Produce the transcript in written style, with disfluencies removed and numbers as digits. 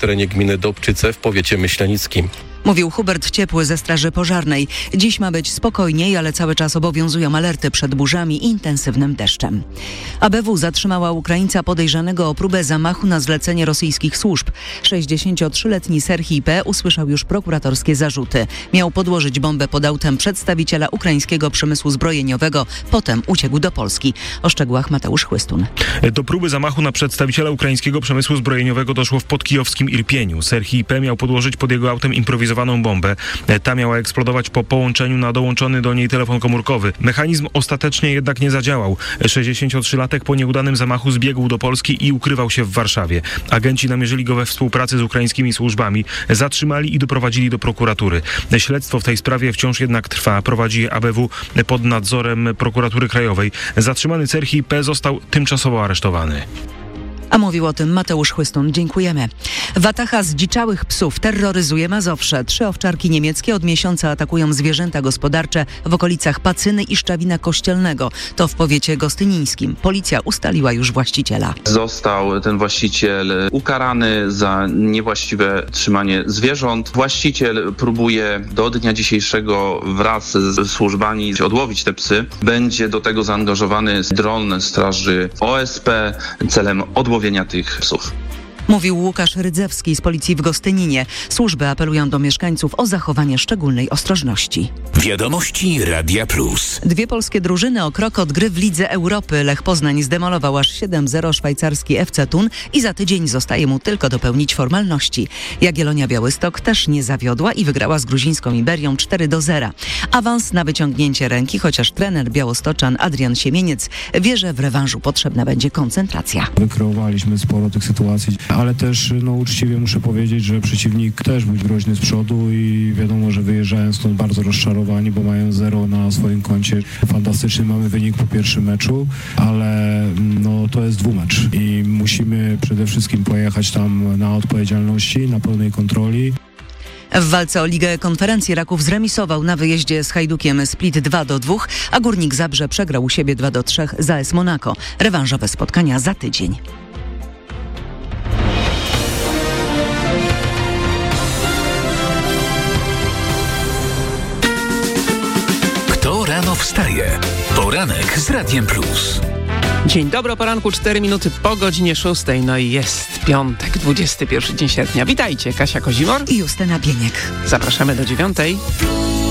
terenie gminy Dobczyce w powiecie myślenickim. Mówił Hubert Ciepły ze Straży Pożarnej. Dziś ma być spokojniej, ale cały czas obowiązują alerty przed burzami i intensywnym deszczem. ABW zatrzymała Ukraińca podejrzanego o próbę zamachu na zlecenie rosyjskich służb. 63-letni Serhij P. usłyszał już prokuratorskie zarzuty. Miał podłożyć bombę pod autem przedstawiciela ukraińskiego przemysłu zbrojeniowego. Potem uciekł do Polski. O szczegółach Mateusz Chłystun. Do próby zamachu na przedstawiciela ukraińskiego przemysłu zbrojeniowego doszło w podkijowskim Irpieniu. Serhij P. miał podłożyć pod jego autem improwizowaną bombę. Ta miała eksplodować po połączeniu na dołączony do niej telefon komórkowy. Mechanizm ostatecznie jednak nie zadziałał. 63-latek po nieudanym zamachu zbiegł do Polski i ukrywał się w Warszawie. Agenci namierzyli go we współpracy z ukraińskimi służbami, zatrzymali i doprowadzili do prokuratury. Śledztwo w tej sprawie wciąż jednak trwa. Prowadzi je ABW pod nadzorem Prokuratury Krajowej. Zatrzymany Serhij P. został tymczasowo aresztowany. A mówił o tym Mateusz Chłystun. Dziękujemy. Wataha zdziczałych psów terroryzuje Mazowsze. 3 owczarki niemieckie od miesiąca atakują zwierzęta gospodarcze w okolicach Pacyny i Szczawina Kościelnego. To w powiecie gostynińskim. Policja ustaliła już właściciela. Został ten właściciel ukarany za niewłaściwe trzymanie zwierząt. Właściciel próbuje do dnia dzisiejszego wraz ze służbami odłowić te psy. Będzie do tego zaangażowany dron straży OSP celem odłowienia tych psów. Mówił Łukasz Rydzewski z policji w Gostyninie. Służby apelują do mieszkańców o zachowanie szczególnej ostrożności. Wiadomości Radia Plus. 2 polskie drużyny o krok od gry w Lidze Europy. Lech Poznań zdemolował aż 7-0 szwajcarski FC Thun i za tydzień zostaje mu tylko dopełnić formalności. Jagiellonia Białystok też nie zawiodła i wygrała z gruzińską Iberią 4-0. Awans na wyciągnięcie ręki, chociaż trener białostoczan Adrian Siemieniec wie, że w rewanżu potrzebna będzie koncentracja. Wykreowaliśmy sporo tych sytuacji, ale też uczciwie muszę powiedzieć, że przeciwnik też był groźny z przodu i wiadomo, że wyjeżdżają stąd bardzo rozczarowani, bo mają 0 na swoim koncie. Fantastyczny mamy wynik po pierwszym meczu, ale to jest dwumecz i musimy przede wszystkim pojechać tam na odpowiedzialności, na pełnej kontroli. W walce o Ligę Konferencji Raków zremisował na wyjeździe z Hajdukiem Split 2-2, a Górnik Zabrze przegrał u siebie 2-3 z AS Monaco. Rewanżowe spotkania za tydzień. Kto rano wstaje? Poranek z Radiem Plus. Dzień dobry, o poranku 4 minuty po godzinie 6. No i jest piątek, 21 dzień sierpnia. Witajcie, Kasia Kozimor i Justyna Bieniek. Zapraszamy do 9.